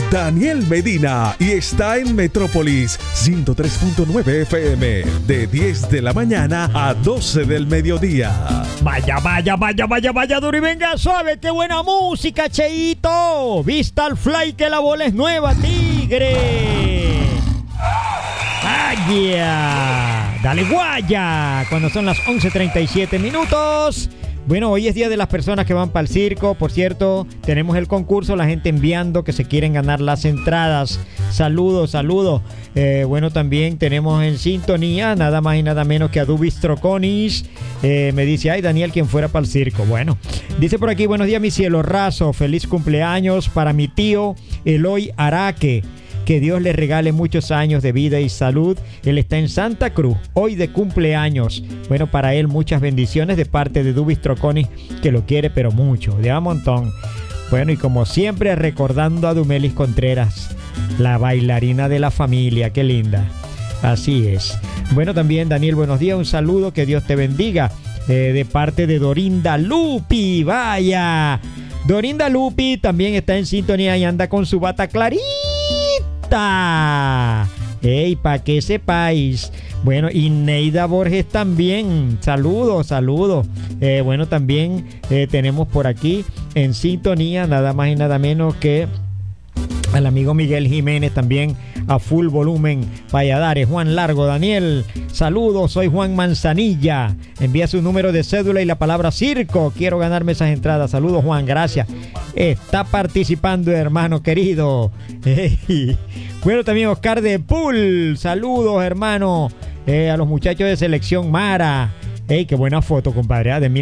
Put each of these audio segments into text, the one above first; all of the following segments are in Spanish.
Daniel Medina y está en Metrópolis 103.9 FM de 10 de la mañana a 12 del mediodía. Vaya, duro y venga suave, qué buena música, Cheito. Vista al fly que la bola es nueva, Tigre. Vaya, dale guaya, cuando son las 11:37 minutos. Bueno, hoy es día de las personas que van para el circo. Por cierto, tenemos el concurso, la gente enviando que se quieren ganar las entradas. Saludos. Bueno, también tenemos en sintonía nada más y nada menos que a Dubis Troconis. Me dice, ay Daniel, quien fuera para el circo. Bueno, dice por aquí, buenos días mi cielo raso, feliz cumpleaños para mi tío Eloy Araque. Que Dios le regale muchos años de vida y salud. Él está en Santa Cruz, hoy de cumpleaños. Bueno, para él muchas bendiciones de parte de Dubis Troconis, que lo quiere pero mucho, de a montón. Bueno, y como siempre recordando a Dumelis Contreras, la bailarina de la familia, qué linda. Así es. Bueno, también Daniel, buenos días, un saludo, que Dios te bendiga. De parte de Dorinda Lupi, vaya. Dorinda Lupi también está en sintonía y anda con su bata clarita. ¡Ey, pa' que sepáis! Bueno, y Neida Borges también. Saludos. Bueno, también tenemos por aquí en sintonía nada más y nada menos que al amigo Miguel Jiménez también a full volumen. Valladares, Juan Largo, Daniel. Saludos, soy Juan Manzanilla. Envía su número de cédula y la palabra circo. Quiero ganarme esas entradas. Saludos, Juan, gracias. Está participando, hermano querido. Bueno, también Oscar de Pool. Saludos, hermano. A los muchachos de Selección Mara. ¡Ey, qué buena foto, compadre! De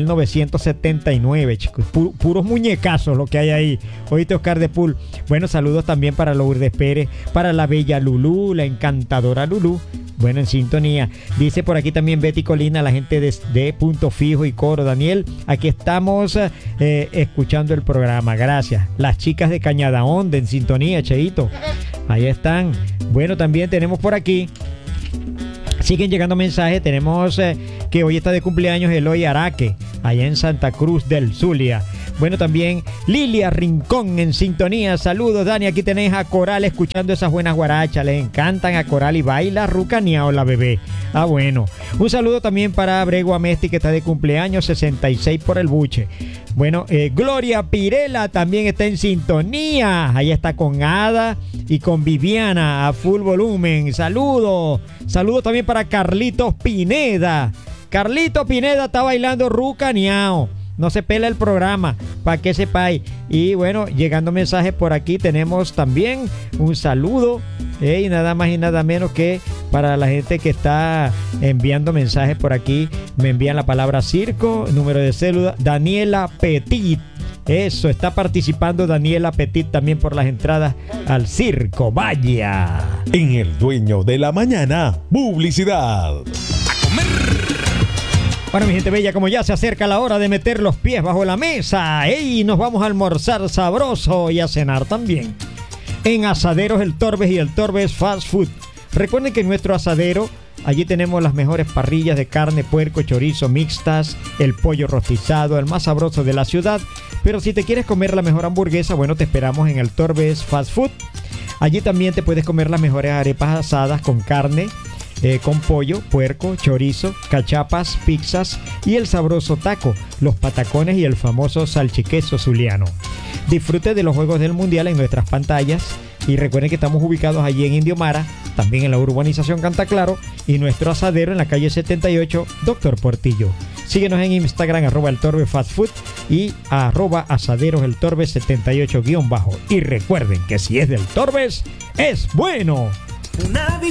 1979, chicos. Puros muñecazos lo que hay ahí. Oíste, Oscar de Pool. Bueno, saludos también para Lourdes Pérez, para la bella Lulú, la encantadora Lulú. Bueno, en sintonía. Dice por aquí también Betty Colina, la gente de Punto Fijo y Coro. Daniel, aquí estamos escuchando el programa. Gracias. Las chicas de Cañada Honda en sintonía, Cheito. Ahí están. Bueno, también tenemos por aquí. Siguen llegando mensajes. Tenemos que hoy está de cumpleaños Eloy Araque, allá en Santa Cruz del Zulia. Bueno, también Lilia Rincón en sintonía. Saludos, Dani. Aquí tenéis a Coral escuchando esas buenas guarachas. Les encantan a Coral y baila rucaneado la bebé. Ah, bueno. Un saludo también para Bregua Mesti, que está de cumpleaños, 66 por el buche. Bueno, Gloria Pirela también está en sintonía. Ahí está con Ada y con Viviana a full volumen. Saludos. Saludos también para Carlitos Pineda. Carlito Pineda está bailando rucaneado. No se pela el programa, para que sepáis. Y bueno, llegando mensajes por aquí, tenemos también un saludo. Y nada más y nada menos que para la gente que está enviando mensajes por aquí. Me envían la palabra circo, número de cédula, Daniela Petit. Eso, está participando Daniela Petit también por las entradas al circo. Vaya. En El Dueño de la Mañana, publicidad. Bueno, mi gente bella, como ya se acerca la hora de meter los pies bajo la mesa, ¡ey! Nos vamos a almorzar sabroso y a cenar también. En Asaderos El Torbes y El Torbes Fast Food. Recuerden que en nuestro asadero, allí tenemos las mejores parrillas de carne, puerco, chorizo mixtas, el pollo rostizado, el más sabroso de la ciudad. Pero si te quieres comer la mejor hamburguesa, bueno, te esperamos en El Torbes Fast Food. Allí también te puedes comer las mejores arepas asadas con carne, con pollo, puerco, chorizo, cachapas, pizzas y el sabroso taco, los patacones y el famoso salchiqueso zuliano. Disfrute de los Juegos del Mundial en nuestras pantallas y recuerden que estamos ubicados allí en Indio Mara, también en la urbanización Cantaclaro y nuestro asadero en la calle 78, Doctor Portillo. Síguenos en Instagram, @eltorbefastfood y @asaderoseltorbe78_. Y recuerden que si es del Torbes, es bueno.